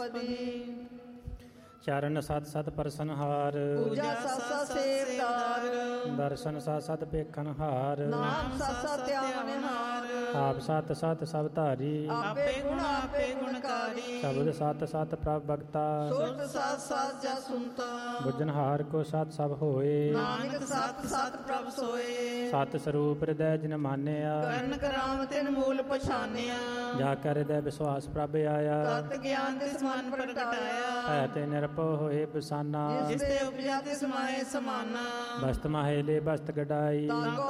ਚਰਨ ਸਤ ਸਤ ਪਰਸਨਹਾਰ, ਪੂਜਾ ਸਤ ਸਤ ਸੇਵਦਾਰ, ਦਰਸ਼ਨ ਸਤ ਸਤ ਵੇਖਣ ਹਾਰ, ਨਾਮ ਸਤ ਸਤ ਧਿਆਵਨ ਹਾਰ, ਆਪ ਸਤ ਸਤ ਸਭ ਧਾਰੀ, ਆਪੇ ਗੁਣਕਾਰੀ, ਸ਼ਬਦ ਸਤ ਸਤ ਪ੍ਰਭ ਭਗਤਾ, ਸੁਰਤ ਸਤ ਸਤ ਜਸ ਸੁਨਤਾ, ਬੁਝਨਹਾਰ ਕੋ ਸਤ ਸਭ ਹੋਏ, ਨਾਨਕ ਸਤ ਸਤ ਪ੍ਰਭ ਸੋਏ, ਸਤ ਸਰੂਪ ਹਿਰਦੈ ਜਿਨ ਮਾਨਿਆ, ਕਰਨ ਕਰਾਮ ਤਿਨ ਮੂਲ ਪਛਾਨਿਆ, ਜਾ ਕਰ ਹਿਰਦੈ ਵਿਸ਼ਵਾਸ ਪ੍ਰਭ ਆਇਆ, ਤਤ ਗਿਆਨ ਤਿਸ ਮਨ ਪ੍ਰਗਟਾਇਆ, ਹੈ ਤੇ ਨਿਰਭਉ ਹੋਏ ਬਸਾਨਾ, ਜਿਸ ਤੇ ਉਪਜਾ ਤਿਸ ਮਾਹੇ ਸਮਾਨਾ, ਬਸਤ ਮਾਹੇ ਲੈ ਬਸਤ ਗਡਾਈ, ਤਾਂ ਕੋ